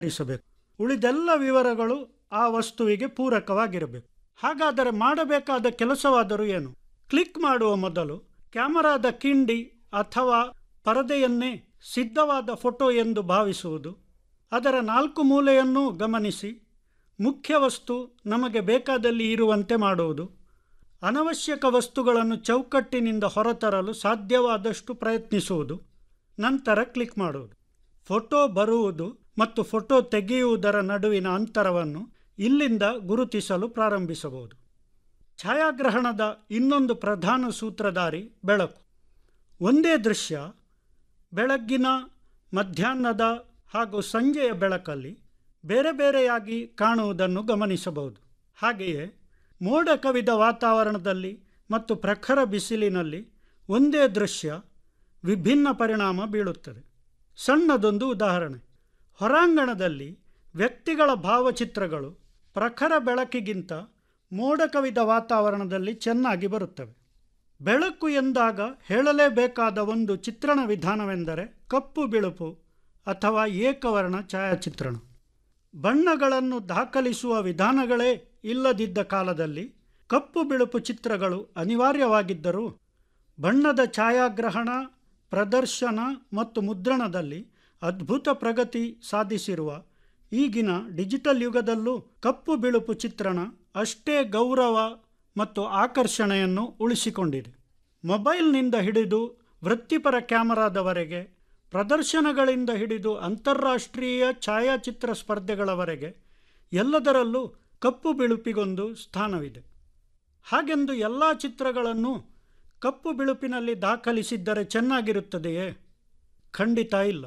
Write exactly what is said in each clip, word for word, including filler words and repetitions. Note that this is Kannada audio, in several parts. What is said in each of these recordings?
ಇರಿಸಬೇಕು. ಉಳಿದೆಲ್ಲ ವಿವರಗಳು ಆ ವಸ್ತುವಿಗೆ ಪೂರಕವಾಗಿರಬೇಕು. ಹಾಗಾದರೆ ಮಾಡಬೇಕಾದ ಕೆಲಸವಾದರೂ ಏನು? ಕ್ಲಿಕ್ ಮಾಡುವ ಮೊದಲು ಕ್ಯಾಮರಾದ ಕಿಂಡಿ ಅಥವಾ ಪರದೆಯನ್ನೇ ಸಿದ್ಧವಾದ ಫೋಟೋ ಎಂದು ಭಾವಿಸುವುದು, ಅದರ ನಾಲ್ಕು ಮೂಲೆಯನ್ನೂ ಗಮನಿಸಿ ಮುಖ್ಯ ವಸ್ತು ನಮಗೆ ಬೇಕಾದಲ್ಲಿ ಇರುವಂತೆ ಮಾಡುವುದು, ಅನವಶ್ಯಕ ವಸ್ತುಗಳನ್ನು ಚೌಕಟ್ಟಿನಿಂದ ಹೊರತರಲು ಸಾಧ್ಯವಾದಷ್ಟು ಪ್ರಯತ್ನಿಸುವುದು, ನಂತರ ಕ್ಲಿಕ್ ಮಾಡುವುದು. ಫೋಟೋ ಬರುವುದು ಮತ್ತು ಫೋಟೋ ತೆಗೆಯುವುದರ ನಡುವಿನ ಅಂತರವನ್ನು ಇಲ್ಲಿಂದ ಗುರುತಿಸಲು ಪ್ರಾರಂಭಿಸಬಹುದು. ಛಾಯಾಗ್ರಹಣದ ಇನ್ನೊಂದು ಪ್ರಧಾನ ಸೂತ್ರಧಾರಿ ಬೆಳಕು. ಒಂದೇ ದೃಶ್ಯ ಬೆಳಗ್ಗಿನ, ಮಧ್ಯಾಹ್ನದ ಹಾಗೂ ಸಂಜೆಯ ಬೆಳಕಲ್ಲಿ ಬೇರೆ ಬೇರೆಯಾಗಿ ಕಾಣುವುದನ್ನು ಗಮನಿಸಬಹುದು. ಹಾಗೆಯೇ ಮೋಡ ಕವಿದ ವಾತಾವರಣದಲ್ಲಿ ಮತ್ತು ಪ್ರಖರ ಬಿಸಿಲಿನಲ್ಲಿ ಒಂದೇ ದೃಶ್ಯ ವಿಭಿನ್ನ ಪರಿಣಾಮ ಬೀಳುತ್ತದೆ. ಸಣ್ಣದೊಂದು ಉದಾಹರಣೆ: ಹೊರಾಂಗಣದಲ್ಲಿ ವ್ಯಕ್ತಿಗಳ ಭಾವಚಿತ್ರಗಳು ಪ್ರಖರ ಬೆಳಕಿಗಿಂತ ಮೋಡ ಕವಿದ ವಾತಾವರಣದಲ್ಲಿ ಚೆನ್ನಾಗಿ ಬರುತ್ತವೆ. ಬೆಳಕು ಎಂದಾಗ ಹೇಳಲೇಬೇಕಾದ ಒಂದು ಚಿತ್ರಣ ವಿಧಾನವೆಂದರೆ ಕಪ್ಪು ಬಿಳುಪು ಅಥವಾ ಏಕವರ್ಣ ಛಾಯಾಚಿತ್ರಣ. ಬಣ್ಣಗಳನ್ನು ದಾಖಲಿಸುವ ವಿಧಾನಗಳೇ ಇಲ್ಲದಿದ್ದ ಕಾಲದಲ್ಲಿ ಕಪ್ಪು ಬಿಳುಪು ಚಿತ್ರಗಳು ಅನಿವಾರ್ಯವಾಗಿದ್ದರೂ ಬಣ್ಣದ ಛಾಯಾಗ್ರಹಣ, ಪ್ರದರ್ಶನ ಮತ್ತು ಮುದ್ರಣದಲ್ಲಿ ಅದ್ಭುತ ಪ್ರಗತಿ ಸಾಧಿಸಿರುವ ಈಗಿನ ಡಿಜಿಟಲ್ ಯುಗದಲ್ಲೂ ಕಪ್ಪು ಬಿಳುಪು ಚಿತ್ರಣ ಅಷ್ಟೇ ಗೌರವ ಮತ್ತು ಆಕರ್ಷಣೆಯನ್ನು ಉಳಿಸಿಕೊಂಡಿದೆ. ಮೊಬೈಲ್ನಿಂದ ಹಿಡಿದು ವೃತ್ತಿಪರ ಕ್ಯಾಮರಾದವರೆಗೆ, ಪ್ರದರ್ಶನಗಳಿಂದ ಹಿಡಿದು ಅಂತಾರಾಷ್ಟ್ರೀಯ ಛಾಯಾಚಿತ್ರ ಸ್ಪರ್ಧೆಗಳವರೆಗೆ ಎಲ್ಲದರಲ್ಲೂ ಕಪ್ಪು ಬಿಳುಪಿಗೊಂದು ಸ್ಥಾನವಿದೆ. ಹಾಗೆಂದು ಎಲ್ಲ ಚಿತ್ರಗಳನ್ನು ಕಪ್ಪು ಬಿಳುಪಿನಲ್ಲಿ ದಾಖಲಿಸಿದ್ದರೆ ಚೆನ್ನಾಗಿರುತ್ತದೆಯೇ? ಖಂಡಿತ ಇಲ್ಲ.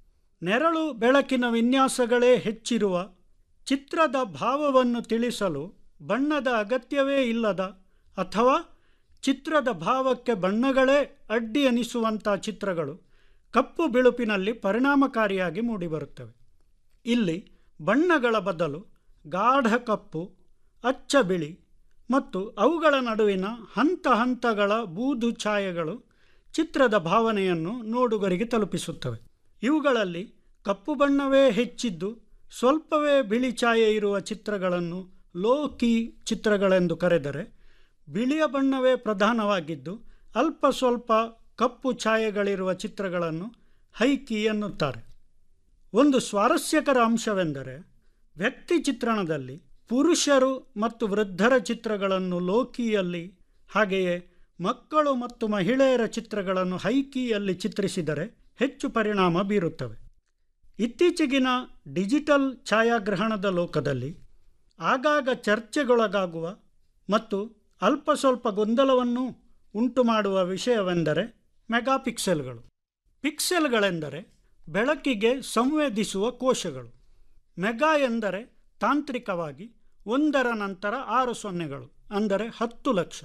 ನೆರಳು ಬೆಳಕಿನ ವಿನ್ಯಾಸಗಳೇ ಹೆಚ್ಚಿರುವ, ಚಿತ್ರದ ಭಾವವನ್ನು ತಿಳಿಸಲು ಬಣ್ಣದ ಅಗತ್ಯವೇ ಇಲ್ಲದ ಅಥವಾ ಚಿತ್ರದ ಭಾವಕ್ಕೆ ಬಣ್ಣಗಳೇ ಅಡ್ಡಿ ಎನಿಸುವಂಥ ಚಿತ್ರಗಳು ಕಪ್ಪು ಬಿಳುಪಿನಲ್ಲಿ ಪರಿಣಾಮಕಾರಿಯಾಗಿ ಮೂಡಿಬರುತ್ತವೆ. ಇಲ್ಲಿ ಬಣ್ಣಗಳ ಬದಲು ಗಾಢ ಕಪ್ಪು, ಅಚ್ಚ ಬಿಳಿ ಮತ್ತು ಅವುಗಳ ನಡುವಿನ ಹಂತ ಹಂತಗಳ ಬೂದು ಛಾಯೆಗಳು ಚಿತ್ರದ ಭಾವನೆಯನ್ನು ನೋಡುಗರಿಗೆ ತಲುಪಿಸುತ್ತವೆ. ಇವುಗಳಲ್ಲಿ ಕಪ್ಪು ಬಣ್ಣವೇ ಹೆಚ್ಚಿದ್ದು ಸ್ವಲ್ಪವೇ ಬಿಳಿ ಛಾಯೆ ಇರುವ ಚಿತ್ರಗಳನ್ನು ಲೋ ಕೀ ಚಿತ್ರಗಳೆಂದು ಕರೆದರೆ, ಬಿಳಿಯ ಬಣ್ಣವೇ ಪ್ರಧಾನವಾಗಿದ್ದು ಅಲ್ಪ ಸ್ವಲ್ಪ ಕಪ್ಪು ಛಾಯೆಗಳಿರುವ ಚಿತ್ರಗಳನ್ನು ಹೈ ಕೀ ಎನ್ನುತ್ತಾರೆ. ಒಂದು ಸ್ವಾರಸ್ಯಕರ ಅಂಶವೆಂದರೆ, ವ್ಯಕ್ತಿ ಚಿತ್ರಣದಲ್ಲಿ ಪುರುಷರು ಮತ್ತು ವೃದ್ಧರ ಚಿತ್ರಗಳನ್ನು ಲೋ ಕೀಯಲ್ಲಿ, ಹಾಗೆಯೇ ಮಕ್ಕಳು ಮತ್ತು ಮಹಿಳೆಯರ ಚಿತ್ರಗಳನ್ನು ಹೈ ಕೀಯಲ್ಲಿ ಚಿತ್ರಿಸಿದರೆ ಹೆಚ್ಚು ಪರಿಣಾಮ ಬೀರುತ್ತವೆ. ಇತ್ತೀಚೆಗಿನ ಡಿಜಿಟಲ್ ಛಾಯಾಗ್ರಹಣದ ಲೋಕದಲ್ಲಿ ಆಗಾಗ ಚರ್ಚೆಗೊಳಗಾಗುವ ಮತ್ತು ಅಲ್ಪ ಸ್ವಲ್ಪ ಗೊಂದಲವನ್ನು ಉಂಟು ಮಾಡುವ ವಿಷಯವೆಂದರೆ ಮೆಗಾಪಿಕ್ಸೆಲ್ಗಳು. ಪಿಕ್ಸೆಲ್ಗಳೆಂದರೆ ಬೆಳಕಿಗೆ ಸಂವೇದಿಸುವ ಕೋಶಗಳು. ಮೆಗಾ ಎಂದರೆ ತಾಂತ್ರಿಕವಾಗಿ ಒಂದರ ನಂತರ ಆರು ಸೊನ್ನೆಗಳು, ಅಂದರೆ ಹತ್ತು ಲಕ್ಷ.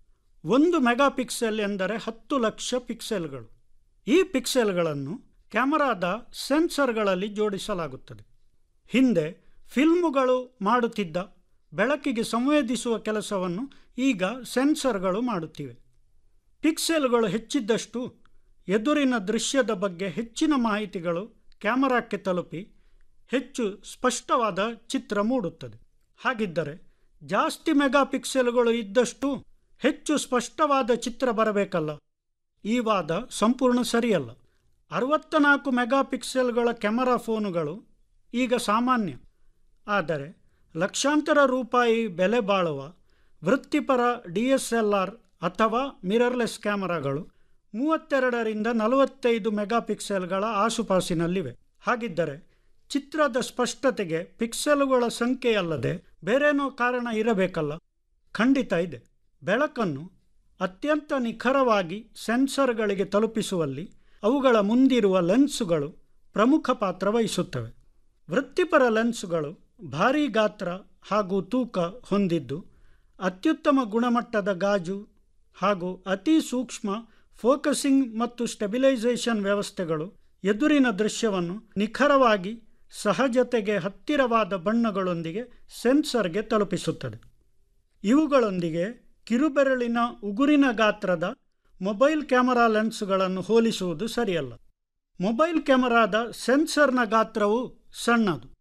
ಒಂದು ಮೆಗಾಪಿಕ್ಸೆಲ್ ಎಂದರೆ ಹತ್ತು ಲಕ್ಷ ಪಿಕ್ಸೆಲ್ಗಳು. ಈ ಪಿಕ್ಸೆಲ್ಗಳನ್ನು ಕ್ಯಾಮರಾದ ಸೆನ್ಸರ್ಗಳಲ್ಲಿ ಜೋಡಿಸಲಾಗುತ್ತದೆ. ಹಿಂದೆ ಫಿಲ್ಮುಗಳು ಮಾಡುತ್ತಿದ್ದ ಬೆಳಕಿಗೆ ಸಂವೇದಿಸುವ ಕೆಲಸವನ್ನು ಈಗ ಸೆನ್ಸರ್ಗಳು ಮಾಡುತ್ತಿವೆ. ಪಿಕ್ಸೆಲ್ಗಳು ಹೆಚ್ಚಿದ್ದಷ್ಟು ಎದುರಿನ ದೃಶ್ಯದ ಬಗ್ಗೆ ಹೆಚ್ಚಿನ ಮಾಹಿತಿಗಳು ಕ್ಯಾಮರಾಕ್ಕೆ ತಲುಪಿ ಹೆಚ್ಚು ಸ್ಪಷ್ಟವಾದ ಚಿತ್ರ ಮೂಡುತ್ತದೆ. ಹಾಗಿದ್ದರೆ ಜಾಸ್ತಿ ಮೆಗಾಪಿಕ್ಸೆಲ್ಗಳು ಇದ್ದಷ್ಟು ಹೆಚ್ಚು ಸ್ಪಷ್ಟವಾದ ಚಿತ್ರ ಬರಬೇಕಲ್ಲ? ಈ ವಾದ ಸಂಪೂರ್ಣ ಸರಿಯಲ್ಲ. ಅರವತ್ತನಾಲ್ಕು ಮೆಗಾಪಿಕ್ಸೆಲ್ಗಳ ಕ್ಯಾಮರಾ ಫೋನುಗಳು ಈಗ ಸಾಮಾನ್ಯ. ಆದರೆ ಲಕ್ಷಾಂತರ ರೂಪಾಯಿ ಬೆಲೆ ಬಾಳುವ ವೃತ್ತಿಪರ ಡಿ ಎಸ್ ಎಲ್ ಆರ್ ಅಥವಾ ಮಿರರ್ಲೆಸ್ ಕ್ಯಾಮರಾಗಳು ಮೂವತ್ತೆರಡರಿಂದ ನಲವತ್ತೈದು ಮೆಗಾಪಿಕ್ಸೆಲ್ಗಳ ಆಸುಪಾಸಿನಲ್ಲಿವೆ. ಹಾಗಿದ್ದರೆ ಚಿತ್ರದ ಸ್ಪಷ್ಟತೆಗೆ ಪಿಕ್ಸೆಲ್ಗಳ ಸಂಖ್ಯೆಯಲ್ಲದೆ ಬೇರೇನೋ ಕಾರಣ ಇರಬೇಕಲ್ಲ? ಖಂಡಿತ ಇದೆ. ಬೆಳಕನ್ನು ಅತ್ಯಂತ ನಿಖರವಾಗಿ ಸೆನ್ಸರ್ಗಳಿಗೆ ತಲುಪಿಸುವಲ್ಲಿ ಅವುಗಳ ಮುಂದಿರುವ ಲೆನ್ಸುಗಳು ಪ್ರಮುಖ ಪಾತ್ರ ವಹಿಸುತ್ತವೆ. ವೃತ್ತಿಪರ ಲೆನ್ಸುಗಳು ಭಾರೀ ಗಾತ್ರ ಹಾಗೂ ತೂಕ ಹೊಂದಿದ್ದು ಅತ್ಯುತ್ತಮ ಗುಣಮಟ್ಟದ ಗಾಜು ಹಾಗೂ ಅತಿ ಸೂಕ್ಷ್ಮ ಫೋಕಸಿಂಗ್ ಮತ್ತು ಸ್ಟೆಬಿಲೈಸೇಷನ್ ವ್ಯವಸ್ಥೆಗಳು ಎದುರಿನ ದೃಶ್ಯವನ್ನು ನಿಖರವಾಗಿ ಸಹಜತೆಗೆ ಹತ್ತಿರವಾದ ಬಣ್ಣಗಳೊಂದಿಗೆ ಸೆನ್ಸರ್ಗೆ ತಲುಪಿಸುತ್ತದೆ. ಇವುಗಳೊಂದಿಗೆ ಕಿರುಬೆರಳಿನ ಉಗುರಿನ ಗಾತ್ರದ ಮೊಬೈಲ್ ಕ್ಯಾಮರಾ ಲೆನ್ಸುಗಳನ್ನು ಹೋಲಿಸುವುದು ಸರಿಯಲ್ಲ. ಮೊಬೈಲ್ ಕ್ಯಾಮರಾದ ಸೆನ್ಸರ್ನ ಗಾತ್ರವು ಸಣ್ಣದು.